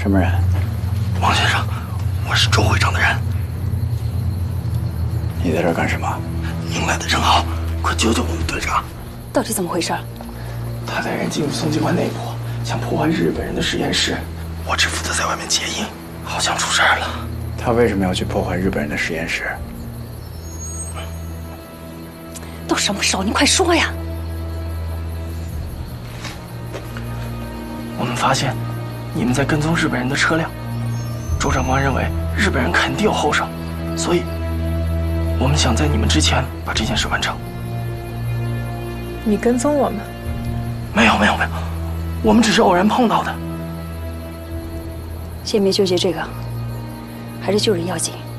什么人？ 王先生，我是周会长的人。 你在这儿干什么？ 您来的正好，快救救我们队长！ 到底怎么回事？ 他带人进入松机关内部，想破坏日本人的实验室，我只负责在外面接应，好像出事儿了。 他为什么要去破坏日本人的实验室？ 都什么时候？你快说呀！ 我们发现你们在跟踪日本人的车辆，周长官认为日本人肯定有后手，所以我们想在你们之前把这件事完成。 你跟踪我们？ 没有，我们只是偶然碰到的。 先别纠结这个，还是救人要紧。